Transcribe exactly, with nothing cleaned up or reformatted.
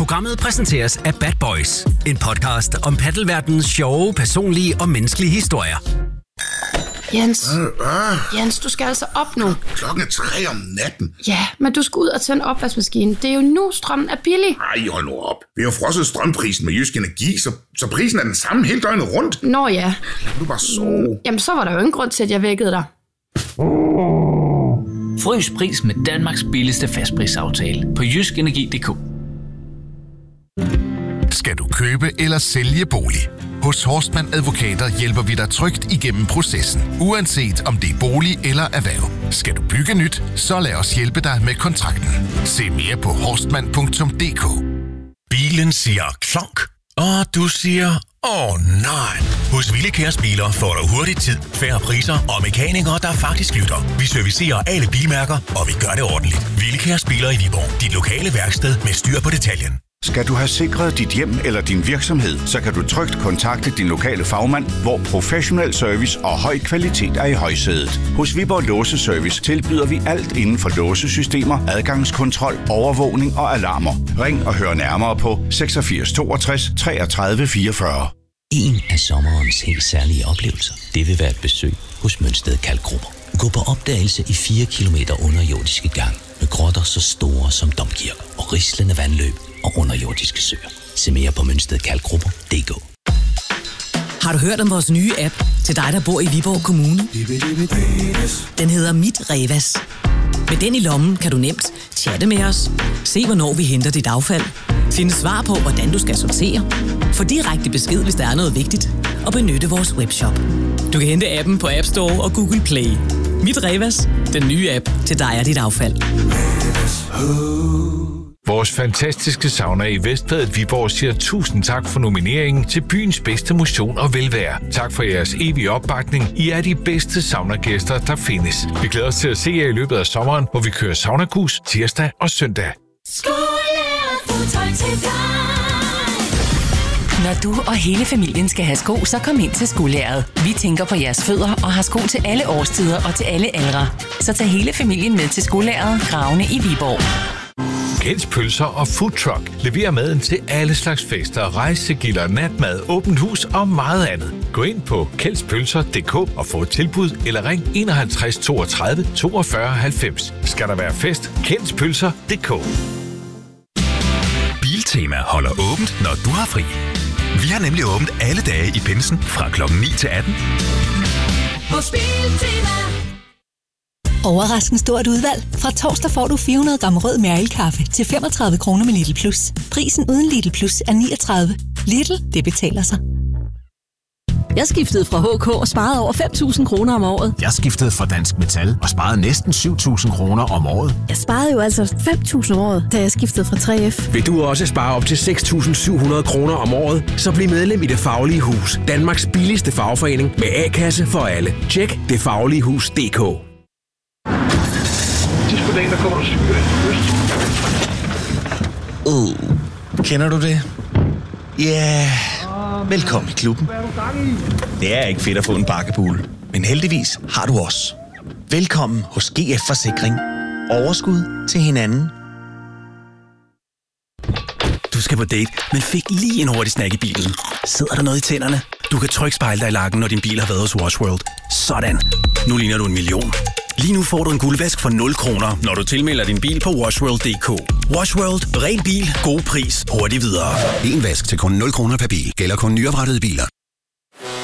Programmet præsenteres af Bad Boys, en podcast om paddelverdenens sjove, personlige og menneskelige historier. Jens, Jens, du skal altså op nu. Klokken er tre om natten. Ja, men du skal ud og tænde opvaskemaskinen. Det er jo nu, strømmen er billig. Ej, hold nu op. Vi har frosset strømprisen med Jysk Energi, så, så prisen er den samme hele døgnet rundt. Nå ja. Lad du bare sove. Jamen, så var der jo ingen grund til, at jeg vækkede dig. Frys pris med Danmarks billigste fastprisaftale på jysk energi punktum d k. Skal du købe eller sælge bolig? Hos Horstmann Advokater hjælper vi dig trygt igennem processen, uanset om det er bolig eller erhverv. Skal du bygge nyt, så lad os hjælpe dig med kontrakten. Se mere på horstmann punktum d k. Bilen siger klonk, og du siger åh oh, nej. Hos Willekærs Biler får du hurtig tid, færre priser og mekanikere, der faktisk lytter. Vi servicerer alle bilmærker, og vi gør det ordentligt. Willekærs Biler i Viborg. Dit lokale værksted med styr på detaljen. Skal du have sikret dit hjem eller din virksomhed, så kan du trygt kontakte din lokale fagmand, hvor professionel service og høj kvalitet er i højsædet. Hos Viborg Låseservice tilbyder vi alt inden for låsesystemer, adgangskontrol, overvågning og alarmer. Ring og hør nærmere på seksogfirs toogtres treogtredive fireogfyrre. En af sommerens helt særlige oplevelser, det vil være et besøg hos Mønsted Kalkgrupper. Gå på opdagelse i fire kilometer underjordiske gang med grotter så store som domkirker og rislende vandløb og underjordiske søer. Se mere på mønsted kalkgrupper punktum d k. Har du hørt om vores nye app til dig, der bor i Viborg Kommune? Den hedder Mit Revas. Med den i lommen kan du nemt chatte med os, se hvornår vi henter dit affald, finde svar på, hvordan du skal sortere, få direkte besked, hvis der er noget vigtigt, og benytte vores webshop. Du kan hente appen på App Store og Google Play. Mit Revas, den nye app til dig og dit affald. Vores fantastiske sauna i Vestbadet Viborg siger tusind tak for nomineringen til byens bedste motion og velvære. Tak for jeres evige opbakning. I er de bedste saunagæster, der findes. Vi glæder os til at se jer i løbet af sommeren, hvor vi kører saunakus tirsdag og søndag. Når du og hele familien skal have sko, så kom ind til Skolæret. Vi tænker på jeres fødder og har sko til alle årstider og til alle aldre. Så tag hele familien med til Skolæret, Gravene i Viborg. Kjelds Pølser og Food Truck leverer maden til alle slags fester, rejsegilder, natmad, åbent hus og meget andet. Gå ind på kjelds pølser punktum d k og få et tilbud eller ring enoghalvtreds toogtredive toogfyrre halvfems. Skal der være fest? Kjelds Pølser punktum d k. Biltema holder åbent, når du har fri. Vi har nemlig åbent alle dage i pinsen fra klokken ni til atten. Hos Biltema. Overraskende stort udvalg. Fra torsdag får du fire hundrede gram rød Mærkel-kaffe til femogtredive kroner med Lidl Plus. Prisen uden Lidl Plus er niogtredive. Lidl, det betaler sig. Jeg skiftede fra H K og sparede over fem tusind kroner om året. Jeg skiftede fra Dansk Metal og sparede næsten syv tusind kroner om året. Jeg sparede jo altså fem tusind om året, da jeg skiftede fra tre F. Vil du også spare op til seks tusind syv hundrede kroner om året, så bliv medlem i Det Faglige Hus. Danmarks billigste fagforening med A-kasse for alle. Tjek det faglige hus punktum d k. Sidst på dagen, der kommer du syge Uh, kender du det? Ja, yeah. Velkommen i klubben. Det er ikke fedt at få en bakkebule, men heldigvis har du os. Velkommen hos G F Forsikring. Overskud til hinanden. Du skal på date, men fik lige en hurtig snack i bilen. Sidder der noget i tænderne? Du kan trygt spejle dig i lakken, når din bil har været hos Wash World. Sådan. Nu ligner du en million. Lige nu får du en guldvask for nul kroner, når du tilmelder din bil på washworld punktum d k. Wash World. Ren bil. God pris. Hurtigt videre. En vask til kun nul kroner per bil. Gælder kun nyoprettede biler.